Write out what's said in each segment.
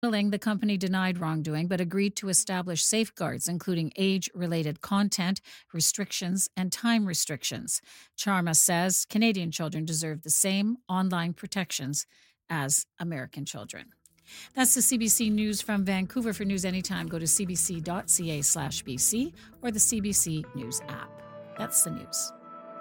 The company denied wrongdoing, but agreed to establish safeguards, including age-related content restrictions and time restrictions. Charma says Canadian children deserve the same online protections as American children. That's the CBC News from Vancouver. For news anytime, go to cbc.ca/BC or the CBC News app. That's the news.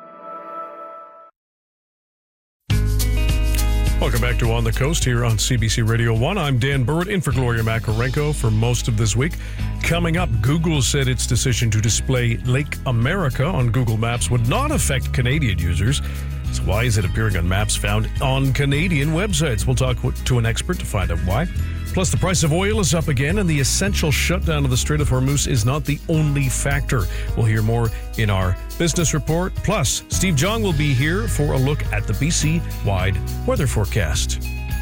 Welcome back to On the Coast here on CBC Radio 1. I'm Dan Burrett, in for Gloria Makarenko for most of this week. Coming up, Google said its decision to display Lake America on Google Maps would not affect Canadian users. So why is it appearing on maps found on Canadian websites? We'll talk to an expert to find out why. Plus, the price of oil is up again, and the essential shutdown of the Strait of Hormuz is not the only factor. We'll hear more in our business report. Plus, Steve Jong will be here for a look at the BC-wide weather forecast.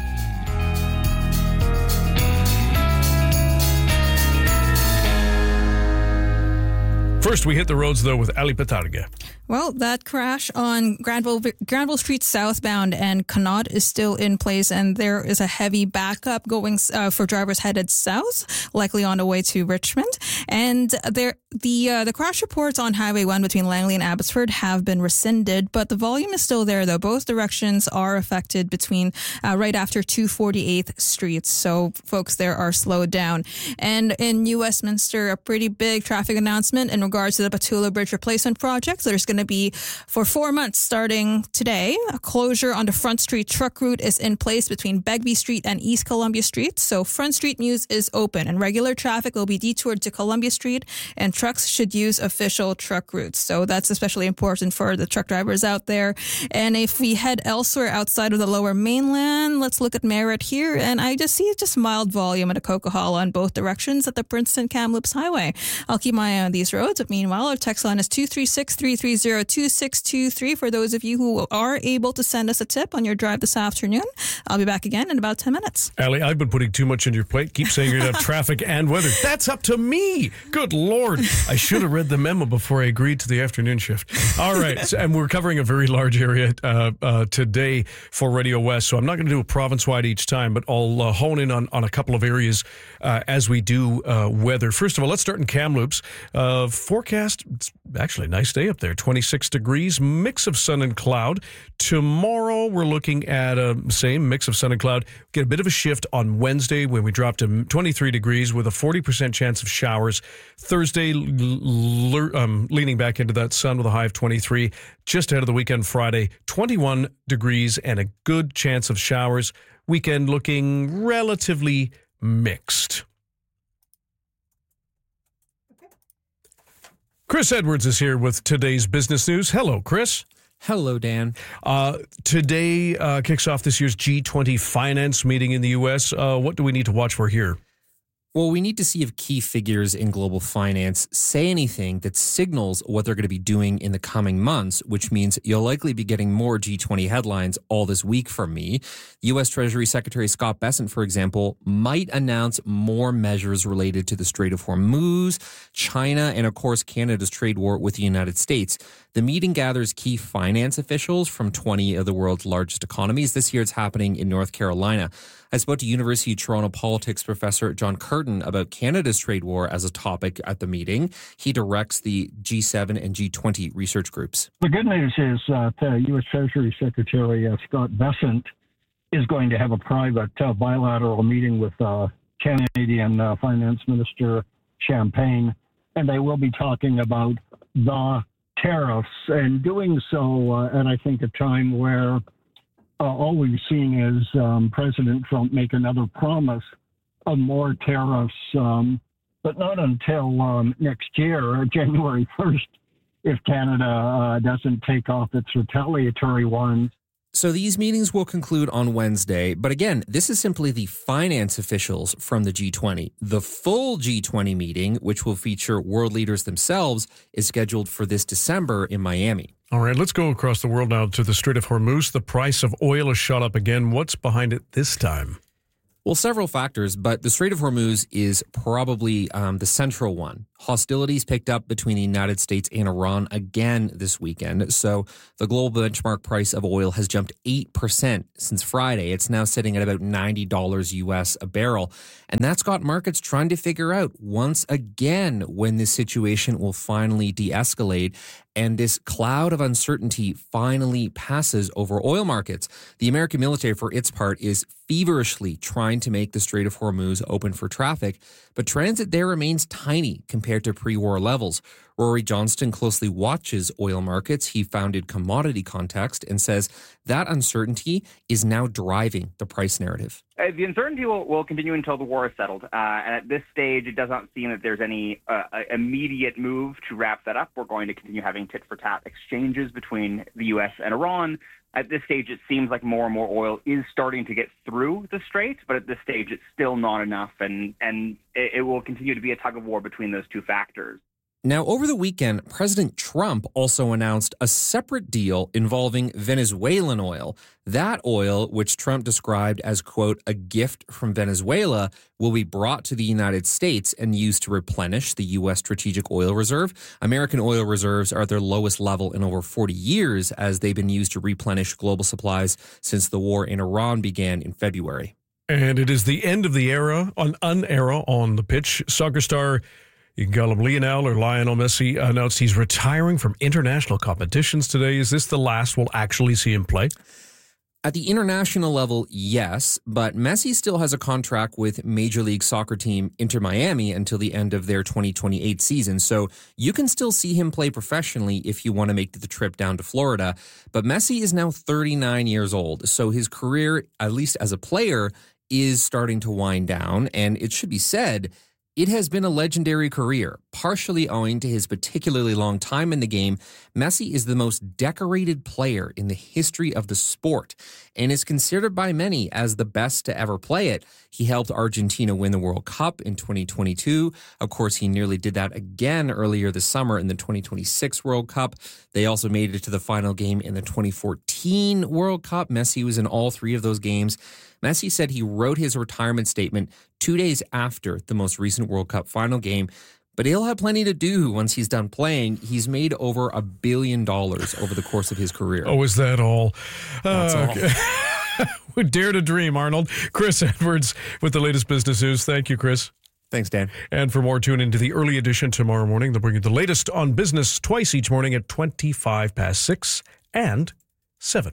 First, we hit the roads, though, with Ali Patarga. Well, that crash on Granville Street southbound and Connaught is still in place, and there is a heavy backup going for drivers headed south, likely on the way to Richmond. And the crash reports on Highway 1 between Langley and Abbotsford have been rescinded, but the volume is still there, though. Both directions are affected between right after 248th Street, so folks there are slowed down. And in New Westminster, a pretty big traffic announcement in regards to the Patula Bridge replacement project. So there's going to be, for 4 months starting today, a closure on the Front Street truck route is in place between Begbie Street and East Columbia Street. So Front Street News is open, and regular traffic will be detoured to Columbia Street, and trucks should use official truck routes. So that's especially important for the truck drivers out there. And if we head elsewhere outside of the Lower Mainland, let's look at Merritt here, and I just see just mild volume at a Coquihalla in both directions at the Princeton Kamloops Highway. I'll keep my eye on these roads. But meanwhile, our text line is 236-330-2623 for those of you who are able to send us a tip on your drive this afternoon. I'll be back again in about 10 minutes. Ali, I've been putting too much on your plate. Keep saying you're going to have traffic and weather. That's up to me. Good Lord. I should have read the memo before I agreed to the afternoon shift. All right. So, and we're covering a very large area today for Radio West. So I'm not going to do a province-wide each time, but I'll hone in on a couple of areas as we do weather. First of all, let's start in Kamloops. Forecast, it's actually a nice day up there, 26 degrees, mix of sun and cloud. Tomorrow, we're looking at a same mix of sun and cloud. Get a bit of a shift on Wednesday when we drop to 23 degrees with a 40% chance of showers. Thursday, leaning back into that sun with a high of 23. Just ahead of the weekend, Friday, 21 degrees and a good chance of showers. Weekend looking relatively mixed. Chris Edwards is here with today's business news. Hello, Chris. Hello, Dan. Today kicks off this year's G20 finance meeting in the U.S. What do we need to watch for here? Well, we need to see if key figures in global finance say anything that signals what they're going to be doing in the coming months, which means you'll likely be getting more G20 headlines all this week from me. U.S. Treasury Secretary Scott Bessent, for example, might announce more measures related to the Strait of Hormuz, China, and, of course, Canada's trade war with the United States. The meeting gathers key finance officials from 20 of the world's largest economies. This year it's happening in North Carolina. I spoke to University of Toronto politics professor John Curtin about Canada's trade war as a topic at the meeting. He directs the G7 and G20 research groups. The good news is that U.S. Treasury Secretary Scott Bessent is going to have a private bilateral meeting with Canadian Finance Minister Champagne, and they will be talking about the tariffs, and doing so at, I think, a time where all we've seen is President Trump make another promise of more tariffs, but not until next year, January 1st, if Canada doesn't take off its retaliatory ones. So these meetings will conclude on Wednesday. But again, this is simply the finance officials from the G20. The full G20 meeting, which will feature world leaders themselves, is scheduled for this December in Miami. All right, let's go across the world now to the Strait of Hormuz. The price of oil has shot up again. What's behind it this time? Well, several factors, but the Strait of Hormuz is probably the central one. Hostilities picked up between the United States and Iran again this weekend. So the global benchmark price of oil has jumped 8% since Friday. It's now sitting at about $90 US a barrel. And that's got markets trying to figure out once again when this situation will finally de-escalate and this cloud of uncertainty finally passes over oil markets. The American military, for its part, is feverishly trying to make the Strait of Hormuz open for traffic, but transit there remains tiny compared to pre-war levels. Rory Johnston closely watches oil markets. He founded Commodity Context and says that uncertainty is now driving the price narrative. The uncertainty will continue until the war is settled. And at this stage, it does not seem that there's any immediate move to wrap that up. We're going to continue having tit-for-tat exchanges between the U.S. and Iran. At this stage, it seems like more and more oil is starting to get through the strait, but at this stage, it's still not enough, and it will continue to be a tug-of-war between those two factors. Now, over the weekend, President Trump also announced a separate deal involving Venezuelan oil. That oil, which Trump described as, quote, a gift from Venezuela, will be brought to the United States and used to replenish the U.S. Strategic Oil Reserve. American oil reserves are at their lowest level in over 40 years as they've been used to replenish global supplies since the war in Iran began in February. And it is the end of the era on the pitch. Soccer star, you can call him Lionel or Lionel Messi, announced he's retiring from international competitions today. Is this the last we'll actually see him play? At the international level, yes, but Messi still has a contract with Major League Soccer team Inter Miami until the end of their 2028 season. So you can still see him play professionally if you want to make the trip down to Florida. But Messi is now 39 years old, so his career, at least as a player, is starting to wind down. And it should be said, it has been a legendary career, partially owing to his particularly long time in the game. Messi is the most decorated player in the history of the sport and is considered by many as the best to ever play it. He helped Argentina win the World Cup in 2022. Of course, he nearly did that again earlier this summer in the 2026 World Cup. They also made it to the final game in the 2014 World Cup. Messi was in all three of those games. Messi said he wrote his retirement statement 2 days after the most recent World Cup final game, but he'll have plenty to do once he's done playing. He's made over $1 billion over the course of his career. Oh, is that all? That's all. We dare to dream, Arnold. Chris Edwards with the latest business news. Thank you, Chris. Thanks, Dan. And for more, tune into the early edition tomorrow morning. They'll bring you the latest on business twice each morning at 6:25 and 7.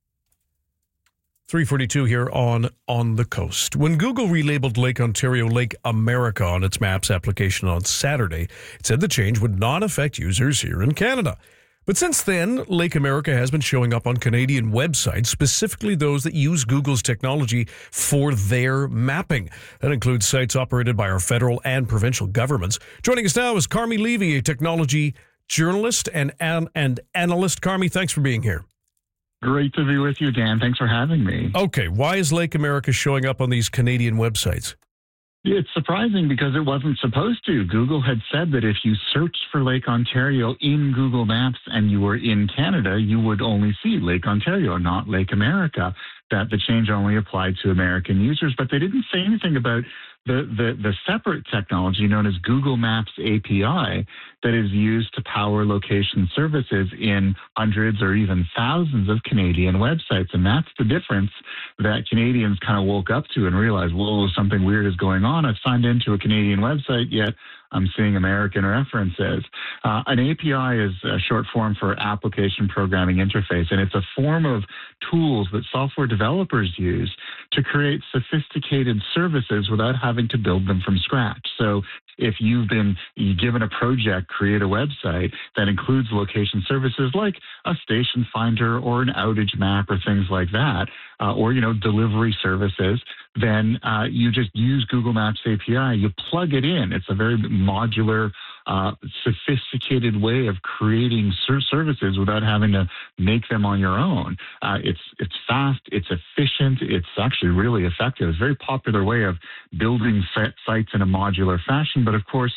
3:42 here on the coast. When Google relabeled Lake Ontario Lake America on its Maps application on Saturday, it said the change would not affect users here in Canada. But since then, Lake America has been showing up on Canadian websites, specifically those that use Google's technology for their mapping. That includes sites operated by our federal and provincial governments. Joining us now is Carmi Levy, a technology journalist and analyst. Carmi, thanks for being here. Great to be with you, Dan. Thanks for having me. Okay, why is Lake America showing up on these Canadian websites? It's surprising because it wasn't supposed to. Google had said that if you searched for Lake Ontario in Google Maps and you were in Canada, you would only see Lake Ontario, not Lake America, that the change only applied to American users. But they didn't say anything about the separate technology known as Google Maps API that is used to power location services in hundreds or even thousands of Canadian websites. And that's the difference that Canadians kind of woke up to and realized, whoa, something weird is going on. I've signed into a Canadian website, yet I'm seeing American references. An API is a short form for Application Programming Interface, and it's a form of tools that software developers use to create sophisticated services without having to build them from scratch. So if you've been given a project, create a website that includes location services like a station finder or an outage map or things like that, or, delivery services, then you just use Google Maps API. You plug it in. It's a very modular, sophisticated way of creating services without having to make them on your own. It's fast. It's efficient. It's actually really effective. It's a very popular way of building sites in a modular fashion. But of course,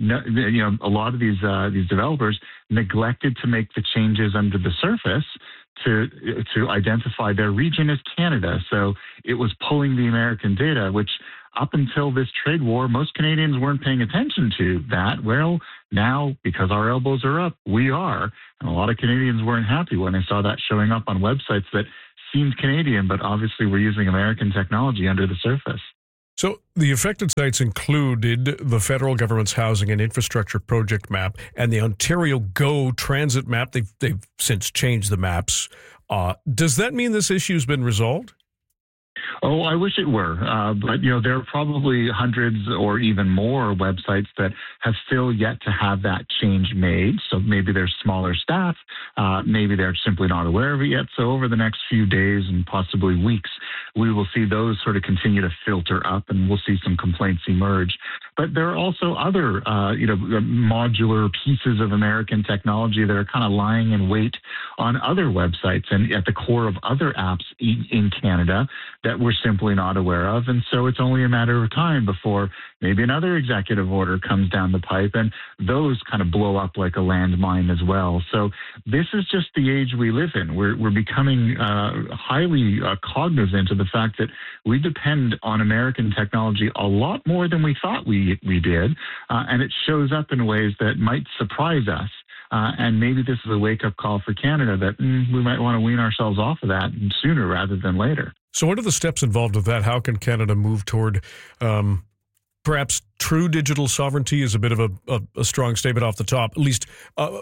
a lot of these developers neglected to make the changes under the surface to identify their region as Canada. So it was pulling the American data, which up until this trade war, most Canadians weren't paying attention to that. Well, now, because our elbows are up, we are. And a lot of Canadians weren't happy when they saw that showing up on websites that seemed Canadian, but obviously were using American technology under the surface. So the affected sites included the federal government's housing and infrastructure project map and the Ontario Go transit map. They've since changed the maps. Does that mean this issue's been resolved? Oh, I wish it were. But, there are probably hundreds or even more websites that have still yet to have that change made. So maybe there's smaller staff. Maybe they're simply not aware of it yet. So over the next few days and possibly weeks, we will see those sort of continue to filter up and we'll see some complaints emerge. But there are also other, modular pieces of American technology that are kind of lying in wait on other websites and at the core of other apps in Canada that we're simply not aware of. And so it's only a matter of time before maybe another executive order comes down the pipe and those kind of blow up like a landmine as well. So this is just the age we live in. We're becoming highly cognizant of the fact that we depend on American technology a lot more than we thought we did. And it shows up in ways that might surprise us. And maybe this is a wake-up call for Canada that we might want to wean ourselves off of that sooner rather than later. So what are the steps involved with that? How can Canada move toward perhaps true digital sovereignty is a bit of a strong statement off the top, at least, a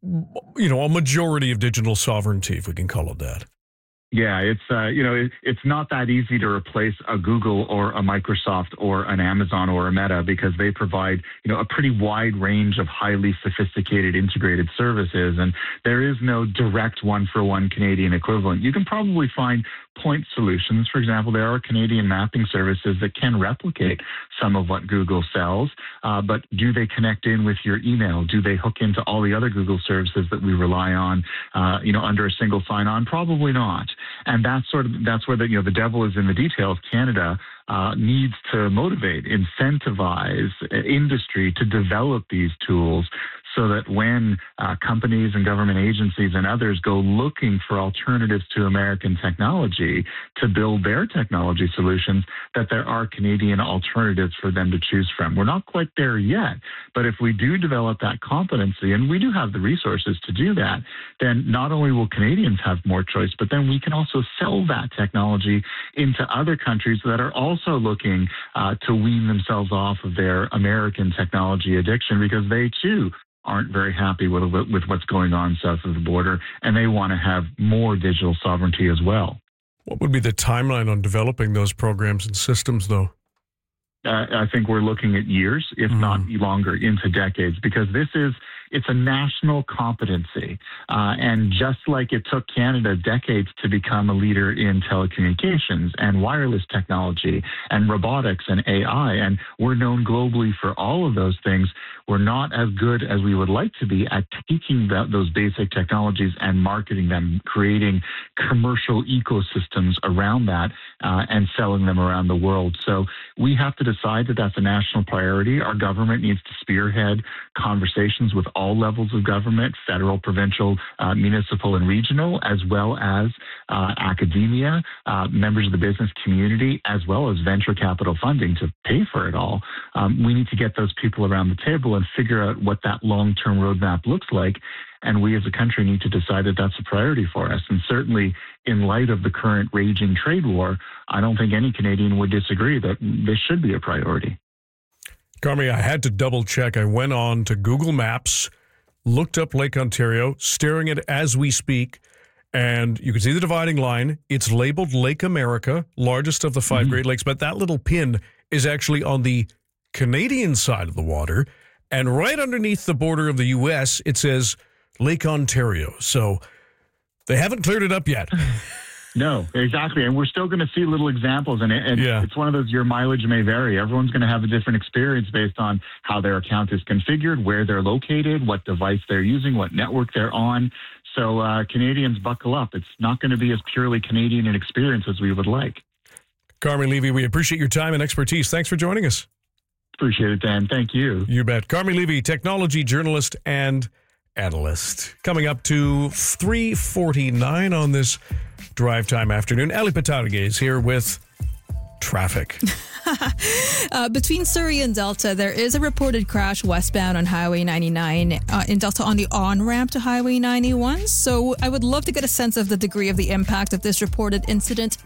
majority of digital sovereignty, if we can call it that. Yeah, it's not that easy to replace a Google or a Microsoft or an Amazon or a Meta because they provide, a pretty wide range of highly sophisticated integrated services. And there is no direct one-for-one Canadian equivalent. You can probably find point solutions. For example, there are Canadian mapping services that can replicate some of what Google sells, but do they connect in with your email? Do they hook into all the other Google services that we rely on, under a single sign-on? Probably not. And that's where the devil is in the details. Canada needs to motivate, incentivize industry to develop these tools so that when companies and government agencies and others go looking for alternatives to American technology to build their technology solutions, that there are Canadian alternatives for them to choose from. We're not quite there yet, but if we do develop that competency, and we do have the resources to do that, then not only will Canadians have more choice, but then we can also sell that technology into other countries that are also looking to wean themselves off of their American technology addiction because they too aren't very happy with what's going on south of the border, and they want to have more digital sovereignty as well. What would be the timeline on developing those programs and systems, though? I think we're looking at years, if not longer, into decades, because it's a national competency. And just like it took Canada decades to become a leader in telecommunications and wireless technology and robotics and AI, and we're known globally for all of those things, we're not as good as we would like to be at taking those basic technologies and marketing them, creating commercial ecosystems around that and selling them around the world. So we have to decide that that's a national priority. Our government needs to spearhead conversations with all levels of government, federal, provincial, municipal, and regional, as well as academia, members of the business community, as well as venture capital funding to pay for it all. We need to get those people around the table and figure out what that long-term roadmap looks like. And we as a country need to decide that that's a priority for us. And certainly in light of the current raging trade war, I don't think any Canadian would disagree that this should be a priority. Carmi, I had to double check. I went on to Google Maps, looked up Lake Ontario, staring at it as we speak, and you can see the dividing line. It's labeled Lake America, largest of the 5 Great Lakes, but that little pin is actually on the Canadian side of the water, and right underneath the border of the U.S., it says Lake Ontario. So they haven't cleared it up yet. No, exactly. And we're still going to see little examples. And it's one of those, your mileage may vary. Everyone's going to have a different experience based on how their account is configured, where they're located, what device they're using, what network they're on. So Canadians, buckle up. It's not going to be as purely Canadian an experience as we would like. Carmi Levy, we appreciate your time and expertise. Thanks for joining us. Appreciate it, Dan. Thank you. You bet. Carmi Levy, technology journalist and analyst. Coming up to 3:49 on this drive time afternoon, Ali Pataudige is here with traffic. Between Surrey and Delta, there is a reported crash westbound on Highway 99 in Delta on the on-ramp to Highway 91. So I would love to get a sense of the degree of the impact of this reported incident.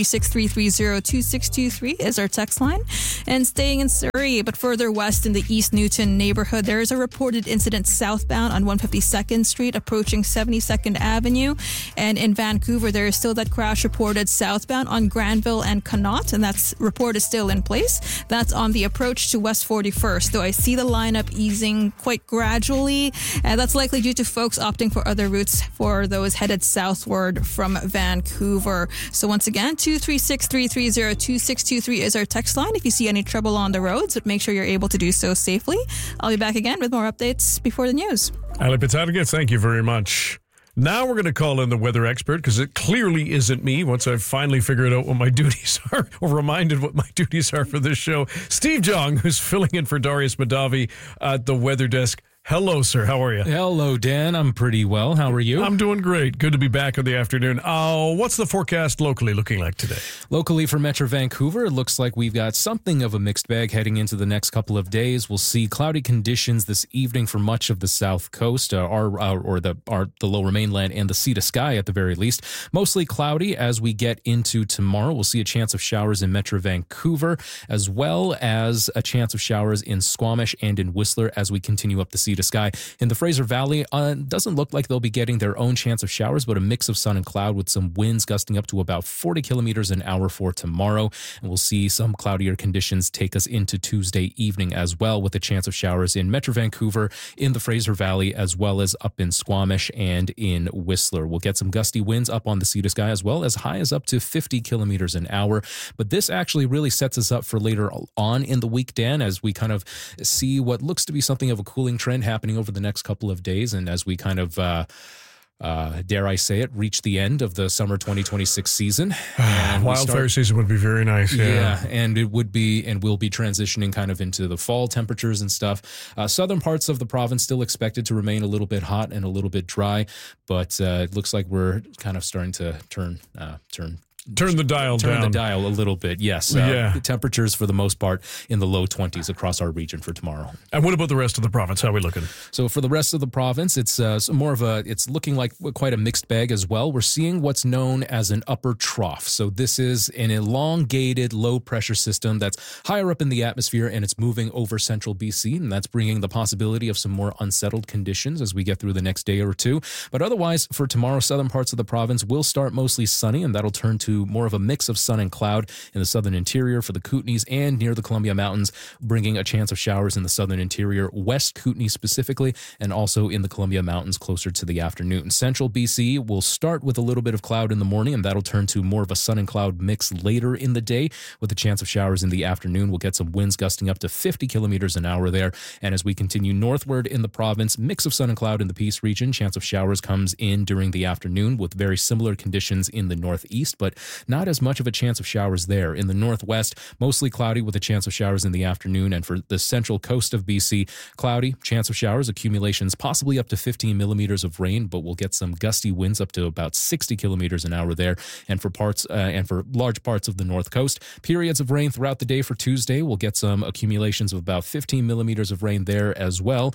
236-330-2623 is our text line. And staying in Surrey, but further west in the East Newton neighborhood, there is a reported incident southbound on 152nd Street approaching 72nd Avenue. And in Vancouver, there is still that crash reported southbound on Granville and Connaught, and that report is still in place. That's on the approach to West 41st, though I see the lineup easing quite gradually. That's likely due to folks opting for other routes for those headed southward from Vancouver. So once again, 236-330-2623 is our text line if you see any trouble on the roads, but make sure you're able to do so safely. I'll be back again with more updates before the news. Ali Pataudige, thank you very much. Now we're going to call in the weather expert because it clearly isn't me once I've finally figured out what my duties are or reminded what my duties are for this show. Steve Jong, who's filling in for Darius Madavi at the weather desk. Hello, sir. How are you? Hello, Dan. I'm pretty well. How are you? I'm doing great. Good to be back in the afternoon. What's the forecast locally looking like today? Locally for Metro Vancouver, it looks like we've got something of a mixed bag heading into the next couple of days. We'll see cloudy conditions this evening for much of the south coast, the lower mainland, and the sea to sky at the very least. Mostly cloudy as we get into tomorrow. We'll see a chance of showers in Metro Vancouver, as well as a chance of showers in Squamish and in Whistler as we continue up the sea to sky. In the Fraser Valley, doesn't look like they'll be getting their own chance of showers, but a mix of sun and cloud with some winds gusting up to about 40 kilometers an hour for tomorrow. And we'll see some cloudier conditions take us into Tuesday evening as well, with a chance of showers in Metro Vancouver, in the Fraser Valley, as well as up in Squamish and in Whistler. We'll get some gusty winds up on the sea to sky as well, as high as up to 50 kilometers an hour. But this actually really sets us up for later on in the week, Dan, as we kind of see what looks to be something of a cooling trend happening over the next couple of days, and as we kind of dare I say it, reach the end of the summer 2026 season. And wildfire season would be very nice. Yeah, and it would be, and we'll be transitioning kind of into the fall temperatures and stuff. Southern parts of the province still expected to remain a little bit hot and a little bit dry, but it looks like we're kind of starting to turn the dial down. Turn the dial a little bit, yes. The temperatures for the most part in the low 20s across our region for tomorrow. And what about the rest of the province? How are we looking? So for the rest of the province, it's it's looking like quite a mixed bag as well. We're seeing what's known as an upper trough. So this is an elongated low pressure system that's higher up in the atmosphere, and it's moving over central BC, and that's bringing the possibility of some more unsettled conditions as we get through the next day or two. But otherwise, for tomorrow, southern parts of the province will start mostly sunny, and that'll turn to more of a mix of sun and cloud in the southern interior for the Kootenays and near the Columbia Mountains, bringing a chance of showers in the southern interior, West Kootenay specifically, and also in the Columbia Mountains closer to the afternoon. Central BC will start with a little bit of cloud in the morning, and that'll turn to more of a sun and cloud mix later in the day with a chance of showers in the afternoon. We'll get some winds gusting up to 50 kilometers an hour there. And as we continue northward in the province, mix of sun and cloud in the Peace region. Chance of showers comes in during the afternoon with very similar conditions in the northeast, but not as much of a chance of showers there. In the northwest, mostly cloudy with a chance of showers in the afternoon. And for the central coast of BC, cloudy, chance of showers, accumulations possibly up to 15 millimeters of rain, but we'll get some gusty winds up to about 60 kilometers an hour there. And for large parts of the north coast, periods of rain throughout the day for Tuesday. We'll get some accumulations of about 15 millimeters of rain there as well.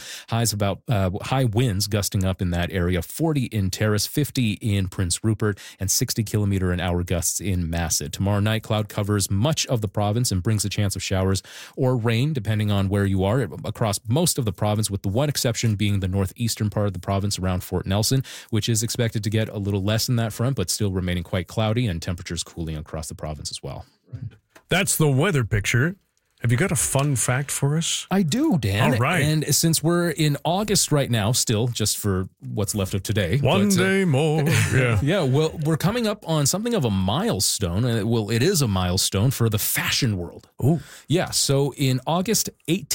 High winds gusting up in that area, 40 in Terrace, 50 in Prince Rupert, and 60 kilometer an hour gusts in Masset. Tomorrow night, cloud covers much of the province and brings a chance of showers or rain, depending on where you are, across most of the province, with the one exception being the northeastern part of the province around Fort Nelson, which is expected to get a little less in that front, but still remaining quite cloudy, and temperatures cooling across the province as well. That's the weather picture. Have you got a fun fact for us? I do, Dan. All right. And since we're in August right now, still, just for what's left of today. One day more. Yeah. Yeah, well, we're coming up on something of a milestone. It is a milestone for the fashion world. Oh. Yeah, so in August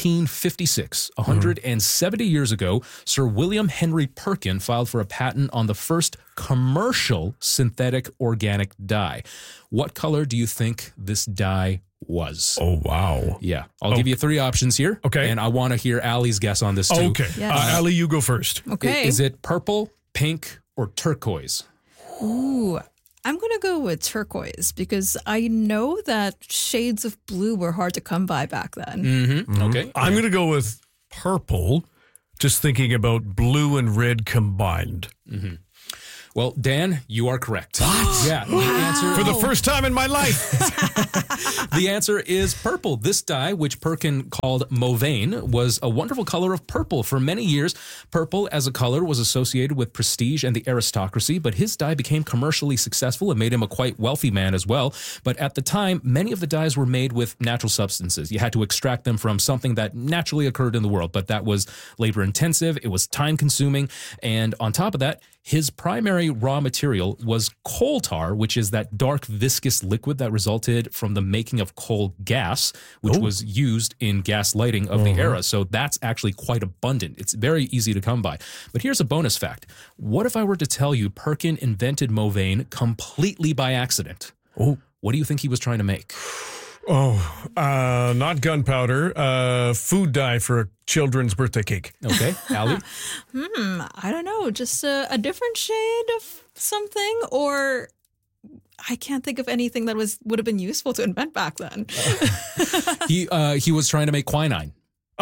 1856, 170 years ago, Sir William Henry Perkin filed for a patent on the first commercial synthetic organic dye. What color do you think this dye was. Oh, wow. Yeah. I'll give you 3 options here. Okay. And I want to hear Allie's guess on this too. Okay. Yes. Allie, you go first. Okay. Is it purple, pink, or turquoise? Ooh, I'm going to go with turquoise because I know that shades of blue were hard to come by back then. Mm-hmm. Okay. I'm going to go with purple, just thinking about blue and red combined. Mm-hmm. Well, Dan, you are correct. What? Yeah. The answer For the first time in my life. The answer is purple. This dye, which Perkin called Mauveine, was a wonderful color of purple. For many years, purple as a color was associated with prestige and the aristocracy, but his dye became commercially successful and made him a quite wealthy man as well. But at the time, many of the dyes were made with natural substances. You had to extract them from something that naturally occurred in the world, but that was labor intensive, it was time consuming, and on top of that, his primary raw material was coal tar, which is that dark viscous liquid that resulted from the making of coal gas, which was used in gas lighting of the era. So that's actually quite abundant. It's very easy to come by. But here's a bonus fact. What if I were to tell you Perkin invented Mauveine completely by accident? Oh. What do you think he was trying to make? Not gunpowder, food dye for a children's birthday cake. Okay, Allie? I don't know, just a different shade of something, or I can't think of anything that would have been useful to invent back then. He was trying to make quinine.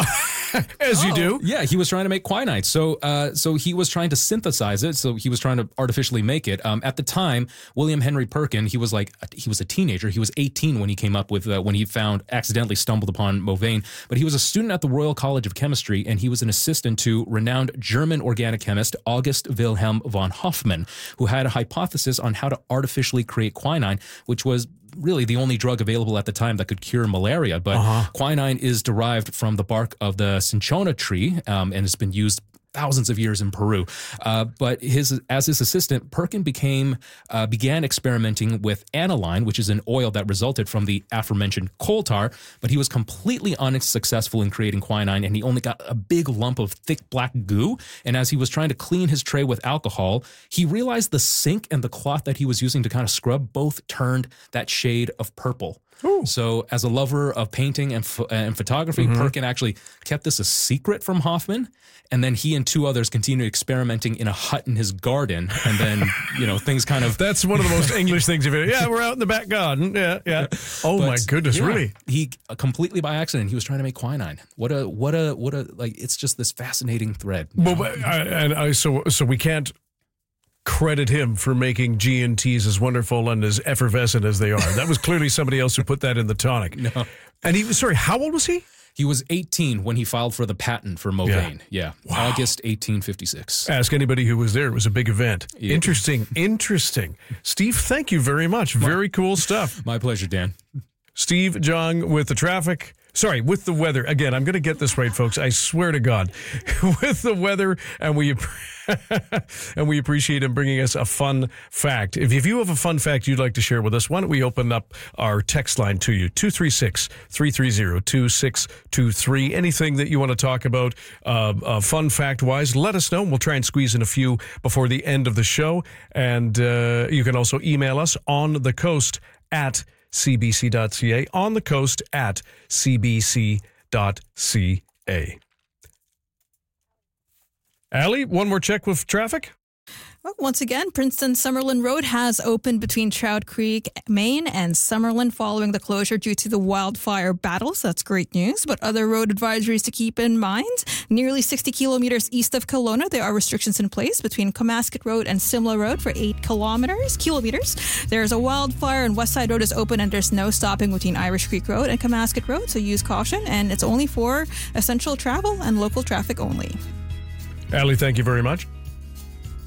As you do. Yeah, he was trying to make quinine. So he was trying to synthesize it. So he was trying to artificially make it. At the time, William Henry Perkin, he was a teenager. He was 18 when he came up with, when he accidentally stumbled upon Mauveine. But he was a student at the Royal College of Chemistry, and he was an assistant to renowned German organic chemist August Wilhelm von Hofmann, who had a hypothesis on how to artificially create quinine, which was really the only drug available at the time that could cure malaria. But quinine is derived from the bark of the cinchona tree, and it's been used thousands of years in Peru. But as his assistant, Perkin began experimenting with aniline, which is an oil that resulted from the aforementioned coal tar, but he was completely unsuccessful in creating quinine, and he only got a big lump of thick black goo. And as he was trying to clean his tray with alcohol, he realized the sink and the cloth that he was using to kind of scrub both turned that shade of purple. Ooh. So as a lover of painting and photography, Perkin actually kept this a secret from Hoffman. And then he and 2 others continued experimenting in a hut in his garden. And then, things kind of... That's one of the most English things you've ever... Yeah, we're out in the back garden. Yeah. Oh, my goodness, really? He completely by accident, he was trying to make quinine. What a it's just this fascinating thread. Well, so we can't credit him for making G&Ts as wonderful and as effervescent as they are. That was clearly somebody else who put that in the tonic. No. And how old was he? He was 18 when he filed for the patent for Mauveine. Yeah. Wow. August 1856. Ask anybody who was there. It was a big event. Yeah. Interesting. Steve, thank you very much. Very cool stuff. My pleasure, Dan. Steve Zhang with the traffic. Sorry, with the weather. Again, I'm going to get this right, folks. I swear to God. With the weather, and we appreciate him bringing us a fun fact. If you have a fun fact you'd like to share with us, why don't we open up our text line to you, 236-330-2623. Anything that you want to talk about fun fact-wise, let us know. We'll try and squeeze in a few before the end of the show. And you can also email us on the coast at cbc.ca, on the coast at cbc.ca. Allie, one more check with traffic? Well, once again, Princeton-Summerlin Road has opened between Trout Creek, Maine and Summerlin following the closure due to the wildfire battles. That's great news. But other road advisories to keep in mind. Nearly 60 kilometers east of Kelowna, there are restrictions in place between Comasket Road and Simla Road for 8 kilometers. There's a wildfire and Westside Road is open and there's no stopping between Irish Creek Road and Comasket Road, so use caution. And it's only for essential travel and local traffic only. Allie, thank you very much.